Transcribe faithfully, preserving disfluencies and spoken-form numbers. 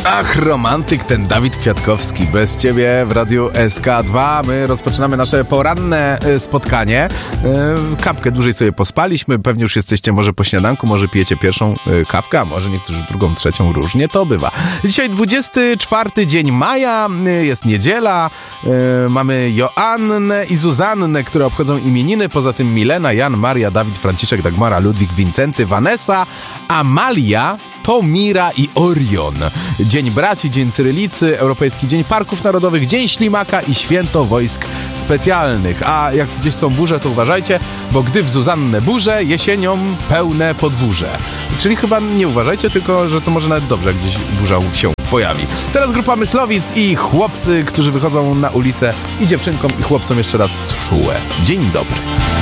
Ach, romantyk ten Dawid Kwiatkowski. Bez ciebie w Radiu S K dwa. My rozpoczynamy nasze poranne spotkanie. Kapkę dłużej sobie pospaliśmy. Pewnie już jesteście może po śniadanku, może pijecie pierwszą kawkę, a może niektórzy drugą, trzecią. Różnie to bywa. Dzisiaj dwudziesty czwarty dzień maja. Jest niedziela. Mamy Joannę i Zuzannę, które obchodzą imieniny. Poza tym Milena, Jan, Maria, Dawid, Franciszek, Dagmara, Ludwik, Wincenty, Vanessa, Amalia, Pomira i Orion. Dzień Braci, Dzień Cyrylicy, Europejski Dzień Parków Narodowych, Dzień Ślimaka i Święto Wojsk Specjalnych. A jak gdzieś są burze, to uważajcie, bo gdy w Zuzannę burze, jesienią pełne podwórze. Czyli chyba nie uważajcie, tylko że to może nawet dobrze, gdzieś burza się pojawi. Teraz grupa Myslowic i chłopcy, którzy wychodzą na ulicę, i dziewczynkom i chłopcom jeszcze raz czułe. Dzień dobry.